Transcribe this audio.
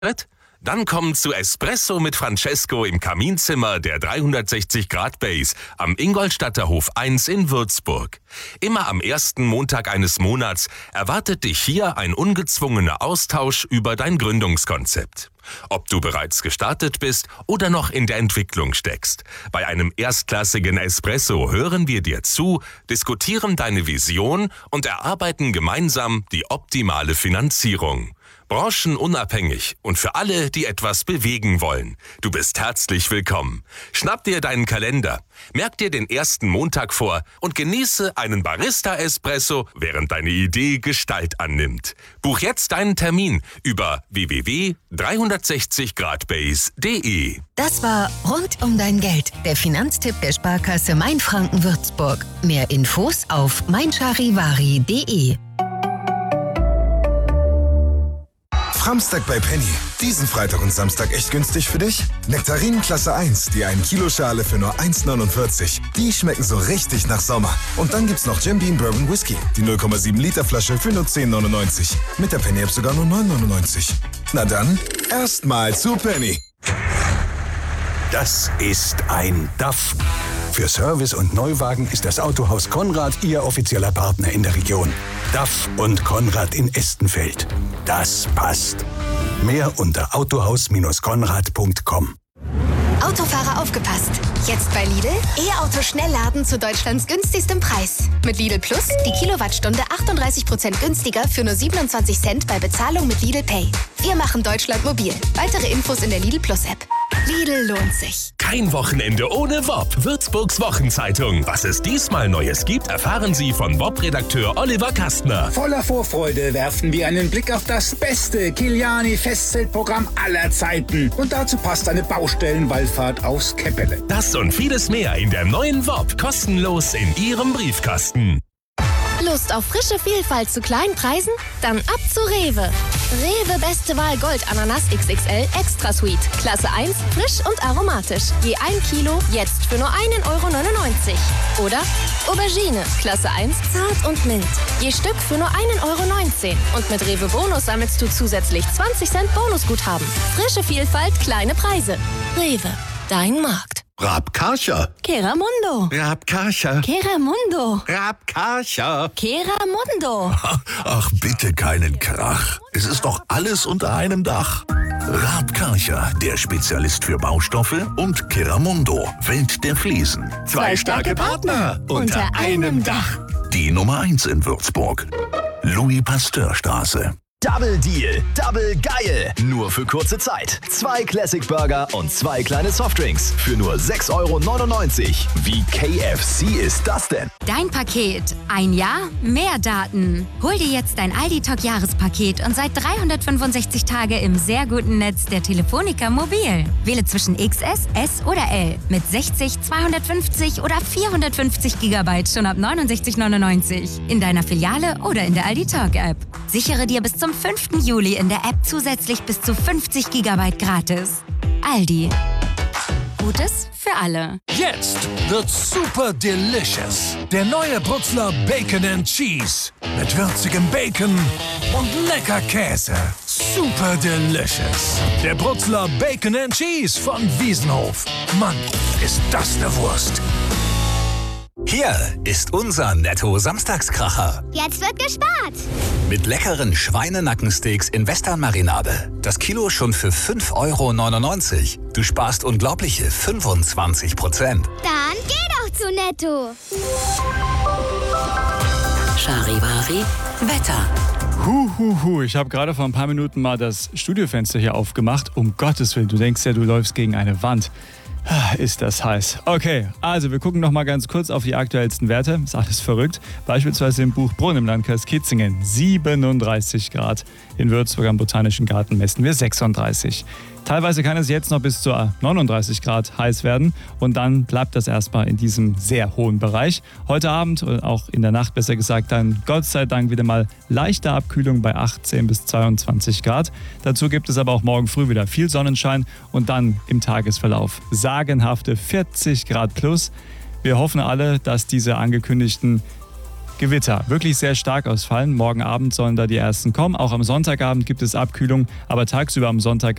Dann komm zu Espresso mit Francesco im Kaminzimmer der 360-Grad-Base am Ingolstadter Hof 1 in Würzburg. Immer am ersten Montag eines Monats erwartet dich hier ein ungezwungener Austausch über dein Gründungskonzept. Ob du bereits gestartet bist oder noch in der Entwicklung steckst. Bei einem erstklassigen Espresso hören wir dir zu, diskutieren deine Vision und erarbeiten gemeinsam die optimale Finanzierung. Branchenunabhängig und für alle, die etwas bewegen wollen. Du bist herzlich willkommen. Schnapp dir deinen Kalender, merk dir den ersten Montag vor und genieße einen Barista-Espresso, während deine Idee Gestalt annimmt. Buch jetzt deinen Termin über www.360gradbase.de. Das war Rund um dein Geld, der Finanztipp der Sparkasse Mainfranken-Würzburg. Mehr Infos auf meincharivari.de. Framstag bei Penny. Diesen Freitag und Samstag echt günstig für dich? Nektarinen Klasse 1, die 1 Kilo Schale für nur 1,49. Die schmecken so richtig nach Sommer. Und dann gibt's noch Jim Beam Bourbon Whisky, die 0,7 Liter Flasche für nur 10,99. Mit der Penny App sogar nur 9,99. Na dann, erstmal zu Penny. Das ist ein DAF. Für Service und Neuwagen ist das Autohaus Konrad Ihr offizieller Partner in der Region. DAF und Konrad in Estenfeld. Das passt. Mehr unter autohaus-konrad.com. Autofahrer aufgepasst. Jetzt bei Lidl E-Auto Schnellladen zu Deutschlands günstigstem Preis. Mit Lidl Plus die Kilowattstunde 38% günstiger für nur 27 Cent bei Bezahlung mit Lidl Pay. Wir machen Deutschland mobil. Weitere Infos in der Lidl Plus App. Lidl lohnt sich. Kein Wochenende ohne WOP. Würzburgs Wochenzeitung. Was es diesmal Neues gibt, erfahren Sie von WOP-Redakteur Oliver Kastner. Voller Vorfreude werfen wir einen Blick auf das beste Kiliani-Festzeltprogramm aller Zeiten. Und dazu passt eine Baustellenwallfahrt aus Keppele. Das und vieles mehr in der neuen WOP. Kostenlos in Ihrem Briefkasten. Lust auf frische Vielfalt zu kleinen Preisen? Dann ab zu Rewe. Rewe Beste Wahl Gold Ananas XXL Extra Sweet. Klasse 1, frisch und aromatisch. Je 1 Kilo, jetzt für nur 1,99 € Oder Aubergine, Klasse 1, zart und mild. Je Stück für nur 1,19 € Und mit Rewe Bonus sammelst du zusätzlich 20 Cent Bonusguthaben. Frische Vielfalt, kleine Preise. Rewe, dein Markt. Rabkarcher. Keramundo. Rabkarcher. Keramundo. Rabkarcher. Keramundo. Ach, bitte keinen Krach. Es ist doch alles unter einem Dach. Rabkarcher, der Spezialist für Baustoffe, und Keramundo, Welt der Fliesen. Zwei starke Partner unter einem Dach. Die Nummer 1 in Würzburg. Louis-Pasteur-Straße. Double Deal, Double geil. Nur für kurze Zeit. 2 Classic Burger und 2 kleine Softdrinks für nur 6,99 €. Wie KFC ist das denn? Dein Paket. Ein Jahr, mehr Daten. Hol dir jetzt dein Aldi-Talk-Jahrespaket und sei 365 Tage im sehr guten Netz der Telefonica Mobil. Wähle zwischen XS, S oder L mit 60, 250 oder 450 GB schon ab 69,99 € in deiner Filiale oder in der Aldi-Talk-App. Sichere dir bis zum 5. Juli in der App zusätzlich bis zu 50 GB gratis. Aldi. Gutes für alle. Jetzt wird's super delicious. Der neue Brutzler Bacon and Cheese. Mit würzigem Bacon und lecker Käse. Super delicious. Der Brutzler Bacon and Cheese von Wiesenhof. Mann, ist das eine Wurst. Hier ist unser Netto-Samstagskracher. Jetzt wird gespart. Mit leckeren Schweinenackensteaks in Western-Marinade. Das Kilo schon für 5,99 €. Du sparst unglaubliche 25%. Dann geh doch zu Netto. Charivari Wetter. Ich habe gerade vor ein paar Minuten mal das Studiofenster hier aufgemacht. Um Gottes Willen, du denkst ja, du läufst gegen eine Wand. Ist das heiß. Okay, also wir gucken noch mal ganz kurz auf die aktuellsten Werte. Ist alles verrückt. Beispielsweise im Buchbrunn im Landkreis Kitzingen 37 Grad. In Würzburg am Botanischen Garten messen wir 36. Teilweise kann es jetzt noch bis zu 39 Grad heiß werden und dann bleibt das erstmal in diesem sehr hohen Bereich. Heute Abend oder auch in der Nacht besser gesagt dann Gott sei Dank wieder mal leichte Abkühlung bei 18 bis 22 Grad. Dazu gibt es aber auch morgen früh wieder viel Sonnenschein und dann im Tagesverlauf sagenhafte 40 Grad plus. Wir hoffen alle, dass diese angekündigten Gewitter wirklich sehr stark ausfallen. Morgen Abend sollen da die ersten kommen. Auch am Sonntagabend gibt es Abkühlung, aber tagsüber am Sonntag